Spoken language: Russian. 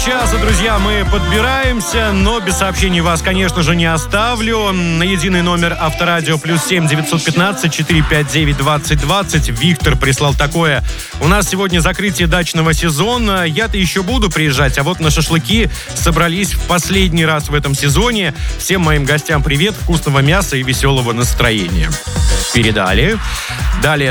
часа, друзья, мы подбираемся, но без сообщений вас, конечно же, не оставлю. На единый номер Авторадио +7 915 459 2020 Виктор прислал такое. У нас сегодня закрытие дачного сезона. Я-то еще буду приезжать, а вот на шашлыки собрались в последний раз в этом сезоне. Всем моим гостям привет, вкусного мяса и веселого настроения. Передали. Далее